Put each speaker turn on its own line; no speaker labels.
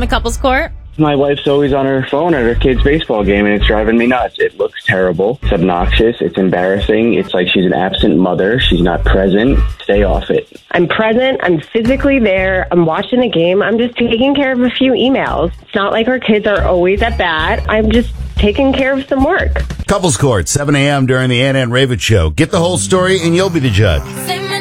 the couples court?
My wife's always on her phone at her kid's baseball game, and it's driving me nuts. It looks terrible. It's obnoxious. It's embarrassing. It's like she's an absent mother. She's not present. Stay off it.
I'm present. I'm physically there. I'm watching a game. I'm just taking care of a few emails. It's not like our kids are always at bat. I'm just taking care of some work.
Couples Court, 7 a.m. during the Ann and Ravitch Show. Get the whole story, and you'll be the judge.